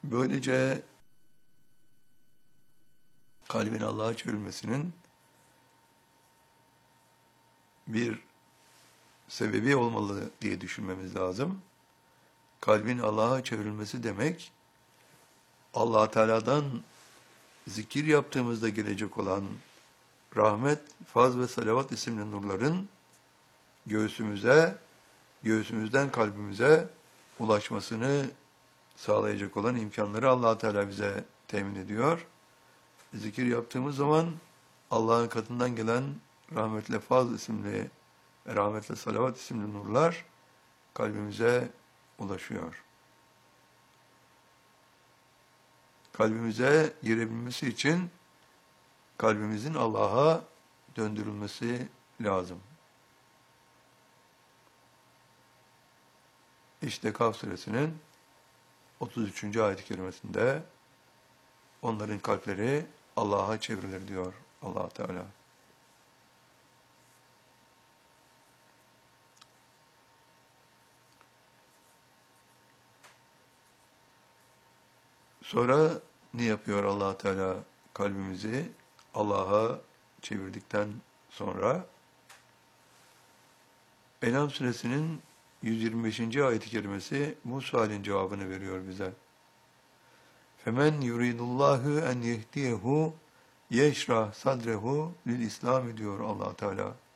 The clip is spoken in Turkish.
Böylece kalbin Allah'a çevrilmesinin bir sebebi olmalı diye düşünmemiz lazım. Kalbin Allah'a çevrilmesi demek, Allah Teala'dan zikir yaptığımızda gelecek olan rahmet, faz ve salavat isimli nurların göğsümüzden kalbimize ulaşmasını sağlayacak olan imkanları Allah Teala bize temin ediyor. Zikir yaptığımız zaman Allah'ın katından gelen rahmetle faz isimli, rahmetle salavat isimli nurlar kalbimize ulaşıyor. Kalbimize girebilmesi için kalbimizin Allah'a döndürülmesi lazım. İşte Kaf suresinin 33. ayet-i kerimesinde onların kalpleri Allah'a çevrilir diyor Allah Teala. Sonra ne yapıyor Allah Teala kalbimizi Allah'a çevirdikten sonra? En'am suresinin 125. ayet-i kerimesi bu sualin cevabını veriyor bize. Femen yuridullahu en yehdiyehu yeşrah sadrehu lil İslam diyor Allah Teala.